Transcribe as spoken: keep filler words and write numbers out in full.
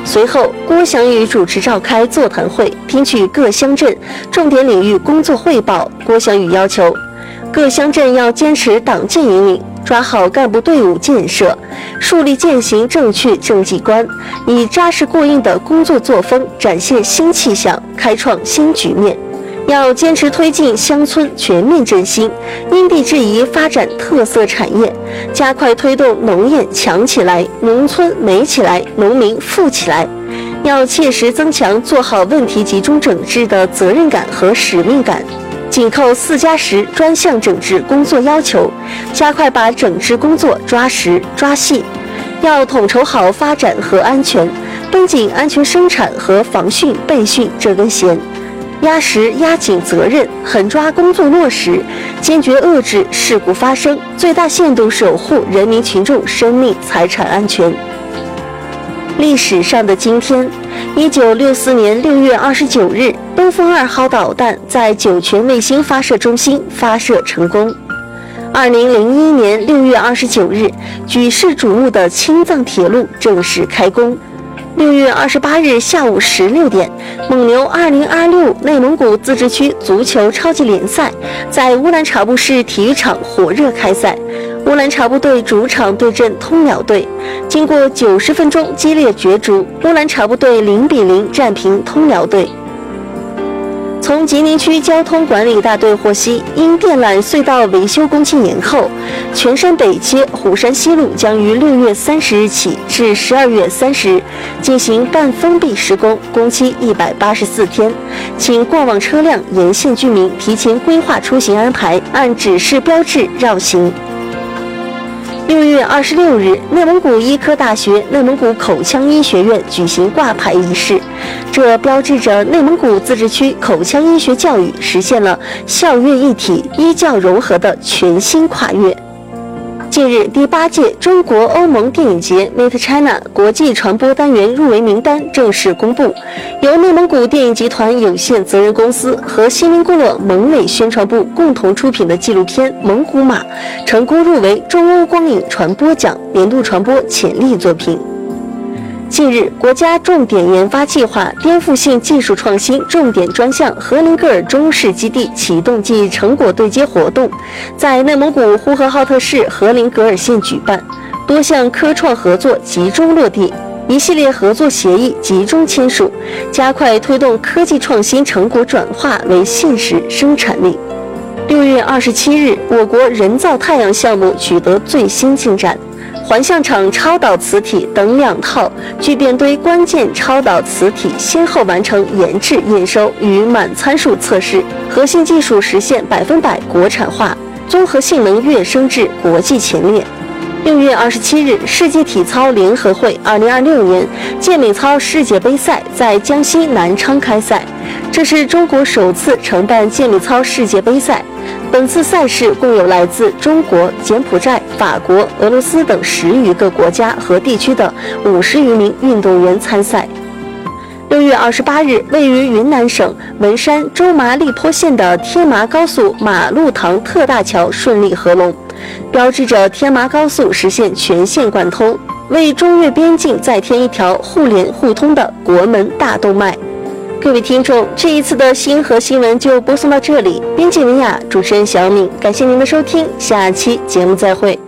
随后，郭祥宇主持召开座谈会，听取各乡镇重点领域工作汇报。郭祥宇要求，各乡镇要坚持党建引领，抓好干部队伍建设，树立践行正确政绩观，以扎实过硬的工作作风展现新气象，开创新局面。要坚持推进乡村全面振兴，因地制宜发展特色产业，加快推动农业强起来，农村美起来，农民富起来。要切实增强做好问题集中整治的责任感和使命感，紧扣四加十专项整治工作要求，加快把整治工作抓实抓细。要统筹好发展和安全，绷紧安全生产和防汛备汛这根弦。压实压紧责任，狠抓工作落实，坚决遏制事故发生，最大限度守护人民群众生命财产安全。历史上的今天，一九六四年六月二十九日，东风二号导弹在酒泉卫星发射中心发射成功。二零零一年六月二十九日，举世瞩目的青藏铁路正式开工。六月二十八日下午十六点，蒙牛二零二六内蒙古自治区足球超级联赛在乌兰察布市体育场火热开赛。乌兰察布队主场对阵通辽队，经过九十分钟激烈角逐，乌兰察布队零比零战平通辽队。从吉林区交通管理大队获悉，因电缆隧道维修工期延后，全山北街虎山西路将于六月三十日起至十二月三十日进行半封闭施工，工期一百八十四天，请过往车辆沿线居民提前规划出行安排，按指示标志绕行。六月二十六日，内蒙古医科大学内蒙古口腔医学院举行挂牌仪式，这标志着内蒙古自治区口腔医学教育实现了校院一体、医教融合的全新跨越。近日，第八届中国欧盟电影节 Meet China 国际传播单元入围名单正式公布，由内蒙古电影集团有限责任公司和锡林郭勒蒙委宣传部共同出品的纪录片《蒙古马》成功入围中欧光影传播奖年度传播潜力作品。近日，国家重点研发计划颠覆性技术创新重点专项和林格尔中市基地启动暨成果对接活动在内蒙古呼和浩特市和林格尔县举办，多项科创合作集中落地，一系列合作协议集中签署，加快推动科技创新成果转化为现实生产力。六月二十七日，我国人造太阳项目取得最新进展。环象场超导磁体等两套聚变堆关键超导磁体先后完成研制验收与满参数测试，核心技术实现百分百国产化，综合性能跃升至国际前列。六月二十七日，世界体操联合会二零二六年健美操世界杯赛在江西南昌开赛，这是中国首次承办健美操世界杯赛。本次赛事共有来自中国、柬埔寨、法国、俄罗斯等十余个国家和地区的五十余名运动员参赛。六月二十八日，位于云南省文山州麻栗坡县的天麻高速马路塘特大桥顺利合龙，标志着天麻高速实现全线贯通，为中越边境再添一条互联互通的国门大动脉。各位听众，这一次的星河新闻就播送到这里，编辑文雅，主持人小敏，感谢您的收听，下期节目再会。